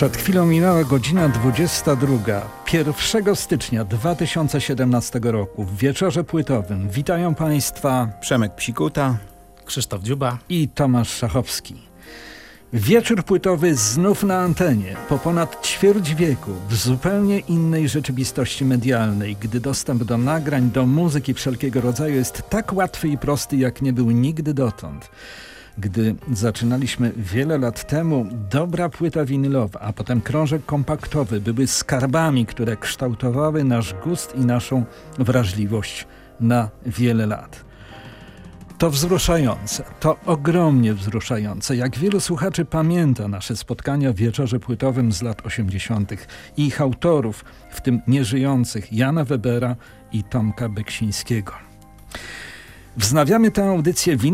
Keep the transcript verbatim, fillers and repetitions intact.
Przed chwilą minęła godzina dwudziesta druga. pierwszego stycznia dwa tysiące siedemnastego roku w wieczorze płytowym witają Państwa Przemek Psikuta, Krzysztof Dziuba i Tomasz Szachowski. Wieczór płytowy znów na antenie, po ponad ćwierć wieku, w zupełnie innej rzeczywistości medialnej, gdy dostęp do nagrań, do muzyki wszelkiego rodzaju jest tak łatwy i prosty, jak nie był nigdy dotąd. Gdy zaczynaliśmy wiele lat temu, dobra płyta winylowa, a potem krążek kompaktowy były skarbami, które kształtowały nasz gust i naszą wrażliwość na wiele lat. To wzruszające, to ogromnie wzruszające. Jak wielu słuchaczy pamięta nasze spotkania w wieczorze płytowym z lat osiemdziesiątych i ich autorów, w tym nieżyjących Jana Webera i Tomka Beksińskiego. Wznawiamy tę audycję w